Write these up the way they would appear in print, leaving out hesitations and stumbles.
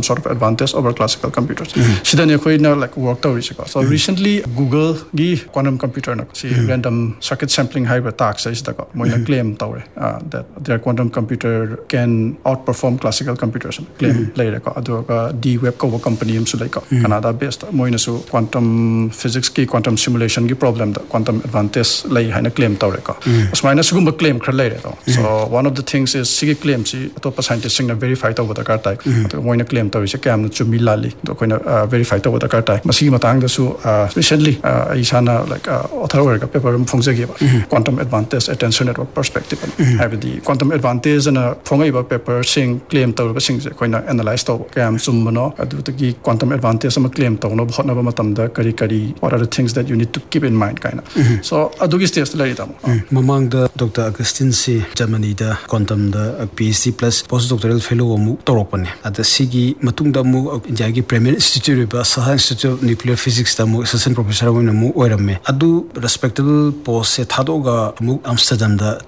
sort of advantage over classical computers. Sidani khoi na like work to reach. So recently Google gi quantum computer na si random circuit sampling hybrid task is the moina claim tawre that their quantum computer can outperform classical computers. Claim later ko aduga D Web ko company su like Canada based moina su quantum physics ki quantum simulation ki problem the quantum advantage lai haina claim tawre ko. Asmaina sugumba claim khar later to. So one of the things is sigi claim si top scientists sing na verify to the car type. Moina claim tawre se cam na chumi lali to koina verify to the car type. Masi matang da su recently isana like author work paper phongjagi quantum advantage attention network perspective. Have the quantum advantage and phongai ba paper sing claim tawre sing se koina analyze to cam sumno adu the quantum advantage sama claim to no bhot na ba matam da kari what are the things that you need to keep in mind kind of. So adugi stage lai tam. Mamang da Dr. Augustine si Germany da quantum da PhD plus postdoctoral fellow mu toropane ada sigi matungda mu India gi Premier Institute ba Saha Institute of Nuclear Physics da mu assistant professor mu oirame adu respectable post se thadoga mu Amsterdam da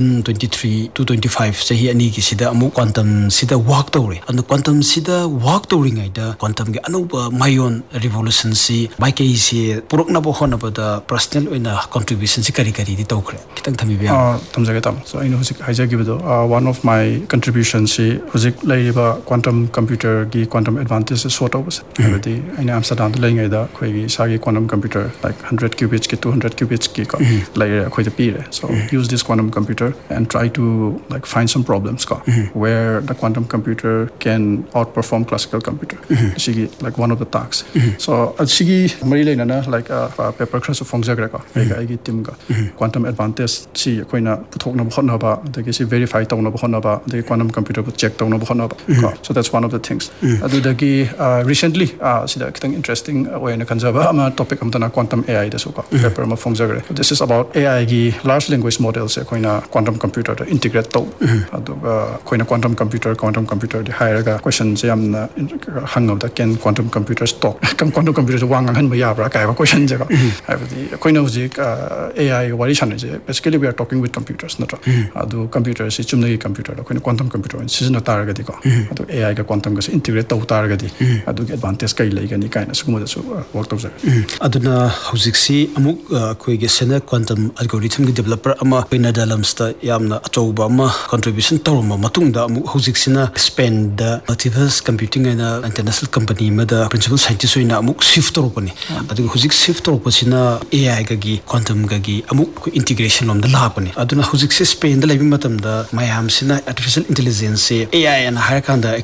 2023 to 25 sahi ani gi sida mu quantum sida work tawre and quantum sida work tawring ai da quantum gi anuba mayon revolution si by si purukna bo hona ba da personal oina contribution si kari di tawkhre kitang thami bia tamjage tam so ino husik haija gi do one of my contributions si husik laiba quantum computer gi quantum advantages sort of the in Amsterdam lai ngai da khoi gi sagi quantum computer like 100 qubits ki 200 qubits ki ko lai khoi de pire so use this quantum computer and try to like find some problems ko where the quantum computer can outperform classical computer sigi like one of the tasks so sigi mari lai na like paper cross phongjagra ko ai gi team ga quantum advantage si koina puthok na bhot na ba the gi si verify ta na bhot na ba the quantum computer ko check ta na bhot na ba so that's one of the things adu da gi recently sida kitang interesting way na kanjaba ama topic am ta na quantum AI da so ko paper ma phongjagra this is about AI gi large language models se koina quantum computer to integrate to adu koina quantum computer di higher ga question se am na hang of the can quantum computers talk kam quantum computers wang han ba ya bra kai ba question je ko koina hujik AI wari chan je basically we are talking with computers not adu computers si chumna gi computer koina quantum computer season tar ga di ko adu AI ga quantum ga integrate to tar ga di adu gi advantage kai lai ga ni kai na suguma da su work to ja aduna hujik si amuk koi ge sena quantum algorithm gi developer ama koina dalams ta yamna achoba ma contribution tawma matungda amuk hujik sina Spain da multiverse computing and international company ma da principal scientist oina amuk shift tawpani adu hujik shift tawpasina AI ga gi quantum ga gi amuk integration lom da lapani aduna hujik se Spain da living matam da mayam sina artificial intelligence se AI and higher kan da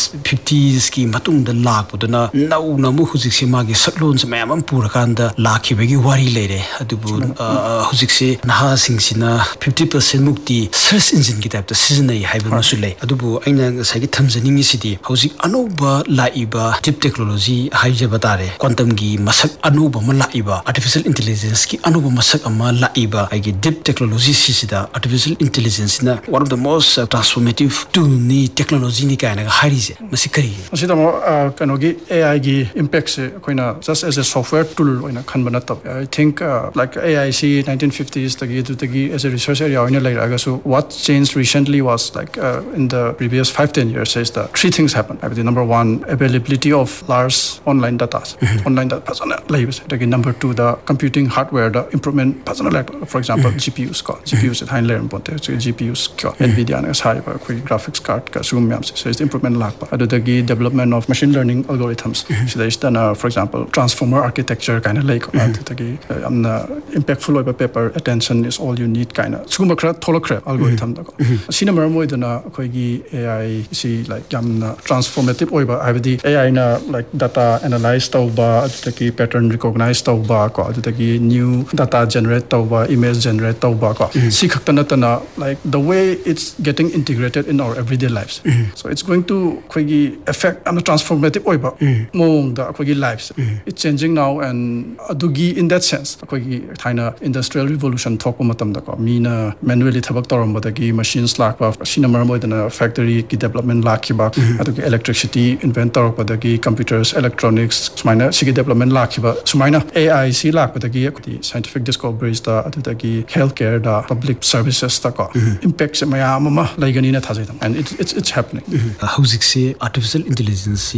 1950s ki matung da lak poduna nau na mu hujik se ma gi saklon se mayam pura kan da lakhi begi wari lere adubu hujik se naha sing sina 50% mukti search engine ki type da season ai haiba ma su le adubu aina sai gi thamjani sidi hujik anoba laiba deep technology haije batare quantum gi masak anoba ma laiba artificial intelligence ki anoba masak ama laiba ai gi deep technology sida artificial intelligence na one of the most transformative tool ni technology ni kaina harise masikari asida mo kanogi AI gi impact se koina just as a software tool oina khanbana tab I think like AIC 1950s tagi as a research area oina like aga so what changed recently was like in the previous 5-10 years is that three things happened the number one availability of large online data like number two the computing hardware the improvement like for example GPUs at high level ponte so GPUs ko Nvidia na sai ba koi graphics card ka sum yam so is improvement lak ba adagi development of machine learning algorithms so there is then for example transformer architecture kind of like adagi amna impactful of paper attention is all you need kind of sum kra tholokre algorithm da ko sina mar moi dana koi gi AI si like yamna transformative oiba abdi AI na like data analyze tawba adagi pattern recognize tawba ko adagi new data generate tawba image generate tawba ko si khakta na like the way it's getting integrated in our everyday lives so it's going to khoigi affect and transformative oiba mong da khoigi lives it's changing now and adugi in that sense khoigi thaina industrial revolution thokpa matam da ko mina manually thabak toramba da gi machines lakba sinamar moi da factory ki development lakhiba adugi electricity inventor pa da gi computers electronics sumaina sigi development lakhiba sumaina AI si lakpa da gi scientific discoveries da adu da gi healthcare da public services ta ko impact se mayam ma laigani na thajai and it's happening hujik se artificial intelligence